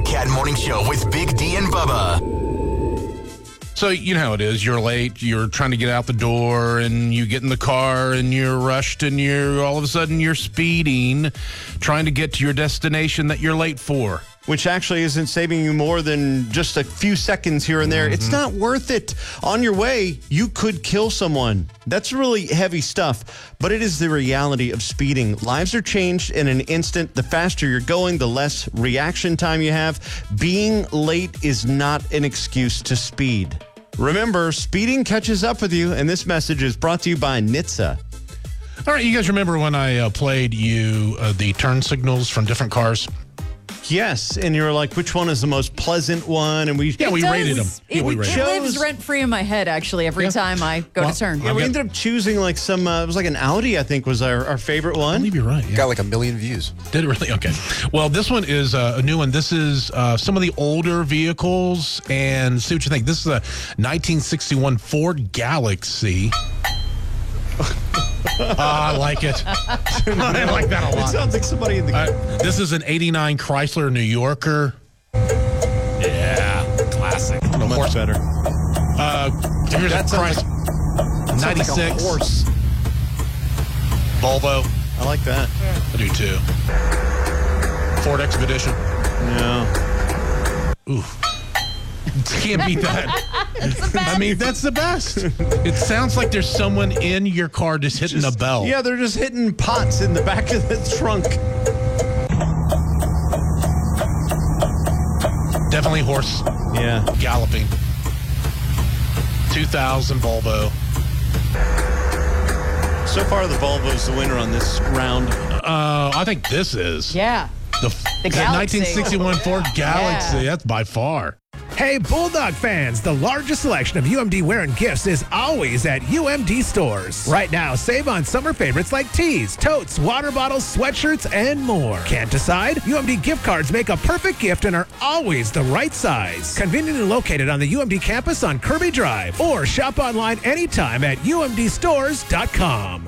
Cat Morning Show with Big D and Bubba. So you know how it is. You're late. You're trying to get out the door, and you get in the car, and you're rushed, and all of a sudden you're speeding, trying to get to your destination that you're late for. Which actually isn't saving you more than just a few seconds here and there. It's not worth it. On your way, you could kill someone. That's really heavy stuff, but it is the reality of speeding. Lives are changed in an instant. The faster you're going, the less reaction time you have. Being late is not an excuse to speed. Remember, speeding catches up with you, and this message is brought to you by NHTSA. All right, you guys remember when I played you the turn signals from different cars? Yes, and you were like, which one is the most pleasant one? And we rated them. It lives rent-free in my head, actually, every time I go to turn. Yeah, we ended up choosing like some, it was like an Audi, I think, was our favorite one. I believe you're right. Yeah. Got like 1 million views. Did it really? Okay. Well, this one is a new one. This is some of the older vehicles, and see what you think. This is a 1961 Ford Galaxy. I like it. I like that a lot. It sounds like somebody in the... This is an 89 Chrysler New Yorker. Yeah, classic. Much better. Here's That a sounds Chrysler. 96. like a horse. Volvo. I like that. I do too. Ford Expedition. No. Ooh. Can't beat that. I mean, that's the best. It sounds like there's someone in your car just hitting a bell. Yeah, they're just hitting pots in the back of the trunk. Definitely horse. Yeah. Galloping. 2000 Volvo. So far, the Volvo's the winner on this round. I think this is. Yeah. The Galaxy. 1961 Ford Galaxy. Yeah. That's by far. Hey, Bulldog fans, the largest selection of UMD wear and gifts is always at UMD stores. Right now, save on summer favorites like tees, totes, water bottles, sweatshirts, and more. Can't decide? UMD gift cards make a perfect gift and are always the right size. Conveniently located on the UMD campus on Kirby Drive, or shop online anytime at umdstores.com.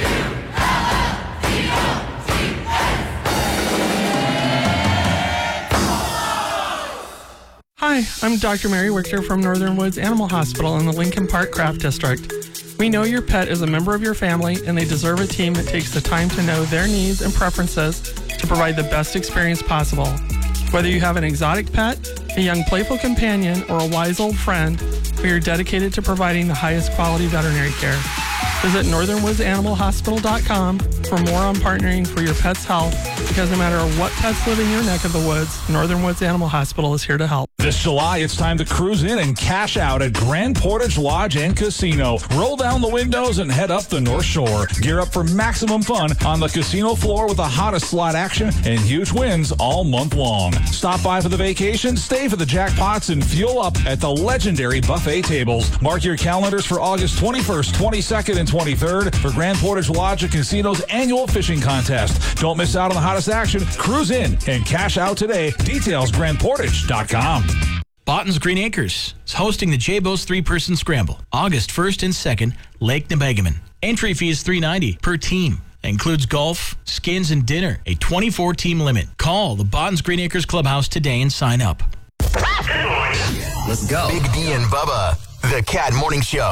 Hi, I'm Dr. Mary Wichter from Northern Woods Animal Hospital in the Lincoln Park Craft District. We know your pet is a member of your family, and they deserve a team that takes the time to know their needs and preferences to provide the best experience possible. Whether you have an exotic pet, a young playful companion, or a wise old friend, we are dedicated to providing the highest quality veterinary care. Visit northernwoodsanimalhospital.com for more on partnering for your pet's health, because no matter what pets live in your neck of the woods, Northern Woods Animal Hospital is here to help. This July, it's time to cruise in and cash out at Grand Portage Lodge and Casino. Roll down the windows and head up the North Shore. Gear up for maximum fun on the casino floor with the hottest slot action and huge wins all month long. Stop by for the vacation, stay for the jackpots, and fuel up at the legendary buffet tables. Mark your calendars for August 21st, 22nd, and 23rd for Grand Portage Lodge and Casino's annual fishing contest. Don't miss out on the hottest action. Cruise in and cash out today. Details grandportage.com. Botton's Green Acres is hosting the J-Bo's 3-person scramble, August 1st and 2nd, Lake Nebegaman. Entry fee is $3.90 per team. Includes golf, skins, and dinner. A 24-team limit. Call the Botton's Green Acres Clubhouse today and sign up. Let's go. Big D and Bubba, the Cat Morning Show.